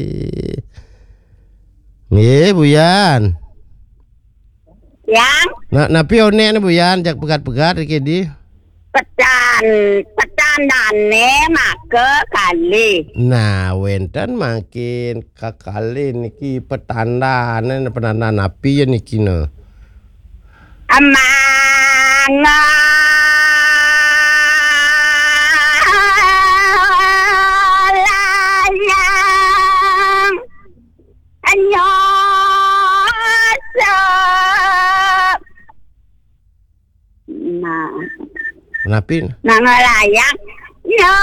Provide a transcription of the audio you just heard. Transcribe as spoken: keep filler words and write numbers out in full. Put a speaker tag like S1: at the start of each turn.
S1: Nggih, Buyan.
S2: Yang
S1: Nak napi one Buyan jak pegat-pegat iki di.
S2: pecan pecan dane make kali.
S1: Nah, wenten makin kakali niki petandaan petandaan napi ya niki no.
S2: Amang layang anyoso. Nah,
S1: Napi?
S2: nang layang yo